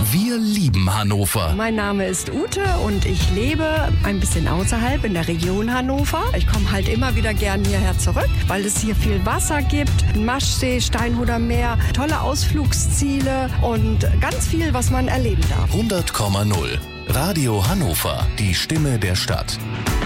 Wir lieben Hannover. Mein Name ist Ute und ich lebe ein bisschen außerhalb in der Region Hannover. Ich komme halt immer wieder gern hierher zurück, weil es hier viel Wasser gibt. Maschsee, Steinhuder Meer, tolle Ausflugsziele und ganz viel, was man erleben darf. 100,0. Radio Hannover, die Stimme der Stadt.